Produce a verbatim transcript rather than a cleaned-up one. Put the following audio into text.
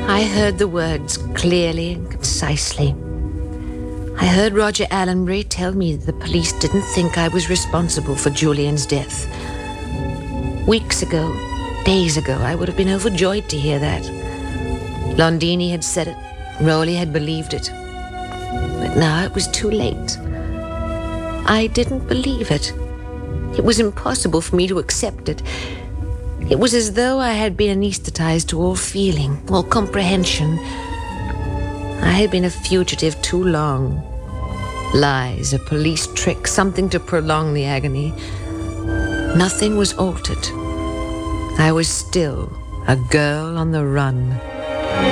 I heard the words clearly and concisely. I heard Roger Allenbury tell me that the police didn't think I was responsible for Julian's death. Weeks ago, days ago, I would have been overjoyed to hear that. Londini had said it, Rowley had believed it. But now it was too late. I didn't believe it. It was impossible for me to accept it. It was as though I had been anesthetized to all feeling, all comprehension. I had been a fugitive too long. Lies, a police trick, something to prolong the agony. Nothing was altered. I was still a girl on the run.